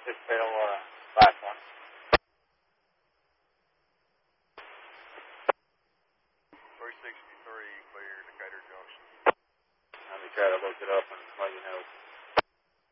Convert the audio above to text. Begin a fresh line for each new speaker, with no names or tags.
Fatal last one.
363, clear Decatur Junction.
Let me try to look it up and let you know.